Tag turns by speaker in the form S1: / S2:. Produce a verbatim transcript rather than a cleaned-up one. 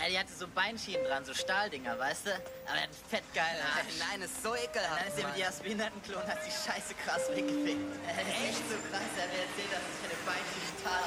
S1: Ja, die hatte so Beinschienen dran, so Stahldinger, weißt du? Aber er hat einen fettgeilen Arsch.
S2: Nein, ist so ekelhaft.
S1: Dann ist er mit ihr Behindertenklon, hat sie scheiße krass weggefickt. Äh, Echt so krass, er hat mir erzählt, dass er sich eine Beinschiene total